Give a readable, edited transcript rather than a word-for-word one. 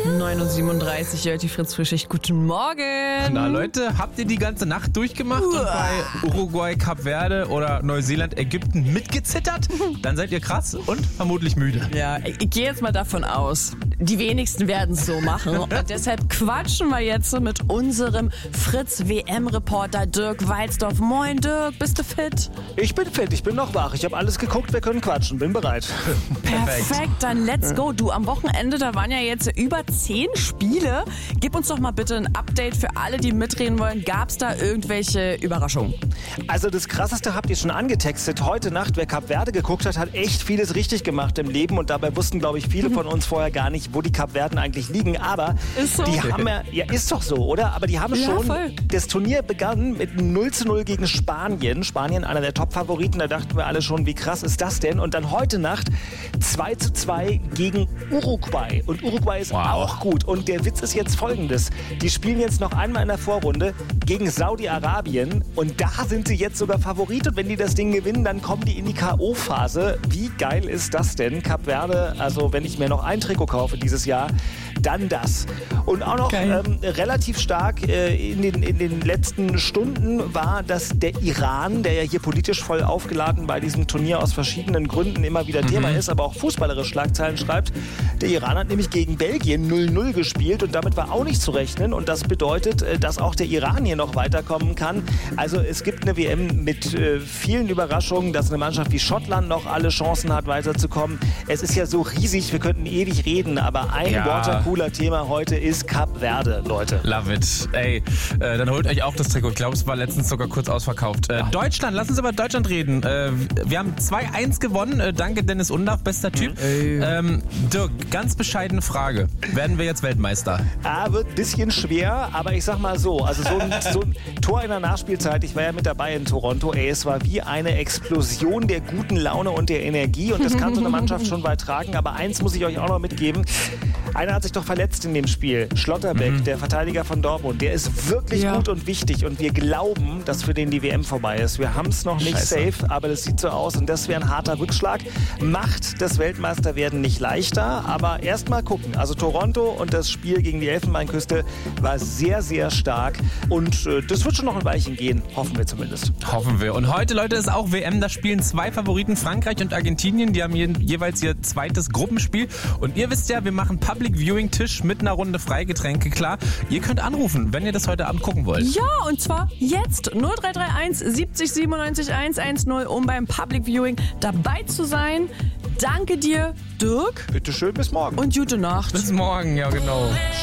9:37 Uhr, die Fritz-Frühschicht. Guten Morgen. Na Leute, habt ihr die ganze Nacht durchgemacht und bei Uruguay, Kap Verde oder Neuseeland, Ägypten mitgezittert? Dann seid ihr krass und vermutlich müde. Ja, ich gehe jetzt mal davon aus, die wenigsten werden es so machen. Und deshalb quatschen wir jetzt mit unserem Fritz-WM-Reporter Dirk Walzdorf. Moin Dirk, bist du fit? Ich bin fit, ich bin noch wach. Ich habe alles geguckt, wir können quatschen, bin bereit. Perfekt, dann let's go. Du, am Wochenende, da waren ja jetzt über 10 Spiele. Gib uns doch mal bitte ein Update für alle, die mitreden wollen. Gab es da irgendwelche Überraschungen? Also das Krasseste habt ihr schon angetextet. Heute Nacht, wer Kap Verde geguckt hat, hat echt vieles richtig gemacht im Leben. Und dabei wussten, glaube ich, viele von uns vorher gar nicht, wo die Kapverden eigentlich liegen. Aber Ist so. die haben ja, ist doch so, oder? Aber die haben schon, voll. das Turnier begann mit 0:0 gegen Spanien. Spanien, einer der Top-Favoriten. Da dachten wir alle schon, wie krass ist das denn? Und dann heute Nacht 2:2 gegen Uruguay. Und Uruguay ist auch gut. Und der Witz ist jetzt folgendes. Die spielen jetzt noch einmal in der Vorrunde gegen Saudi-Arabien. Und da sind sie jetzt sogar Favorit. Und wenn die das Ding gewinnen, dann kommen die in die K.O.-Phase. Wie geil ist das denn? Kap Verde, also wenn ich mir noch ein Trikot kaufe dieses Jahr, dann das. Und auch noch relativ stark in den letzten Stunden war, dass der Iran, der ja hier politisch voll aufgeladen bei diesem Turnier aus verschiedenen Gründen immer wieder Thema ist, aber auch fußballerisch Schlagzeilen schreibt. Der Iran hat nämlich gegen Belgien 0:0 gespielt und damit war auch nicht zu rechnen. Und das bedeutet, dass auch der Iran hier noch weiterkommen kann. Also es gibt eine WM mit vielen Überraschungen, dass eine Mannschaft wie Schottland noch alle Chancen hat, weiterzukommen. Es ist ja so riesig, wir könnten ewig reden, aber ein watercooler Thema heute ist Kap Verde, Leute. Love it. Ey, dann holt euch auch das Trikot. Ich glaube, es war letztens sogar kurz ausverkauft. Deutschland, lass uns über Deutschland reden. Wir haben 2:1 gewonnen. Danke Dennis Undaff, bester Typ. Dirk, ganz bescheidene Frage. Werden wir jetzt Weltmeister? Wird ein bisschen schwer, aber ich sag mal so, also so ein Tor in der Nachspielzeit, ich war ja mit dabei in Toronto, es war wie eine Explosion der guten Laune und der Energie und das kann so eine Mannschaft schon weit tragen, aber eins muss ich euch auch noch mitgeben, einer hat sich doch verletzt in dem Spiel, Schlotterbeck, der Verteidiger von Dortmund, der ist wirklich gut und wichtig und wir glauben, dass für den die WM vorbei ist. Wir haben es noch nicht safe, aber das sieht so aus und das wäre ein harter Rückschlag. Macht das Weltmeisterwerden nicht leichter, aber erstmal gucken. Also Toronto und das Spiel gegen die Elfenbeinküste war sehr, sehr stark und das wird schon noch ein Weilchen gehen, hoffen wir zumindest. Hoffen wir. Und heute, Leute, ist auch WM. Da spielen 2 Favoriten, Frankreich und Argentinien. Die haben jeweils ihr zweites Gruppenspiel. Und ihr wisst ja, wir machen Public Viewing Tisch mit einer Runde Freigetränke, klar. Ihr könnt anrufen, wenn ihr das heute Abend gucken wollt. Ja, und zwar jetzt 0331 70 97 110, um beim Public Viewing dabei zu sein. Danke dir, Dirk. Bitte schön, bis morgen. Und gute Nacht. Bis morgen, ja genau.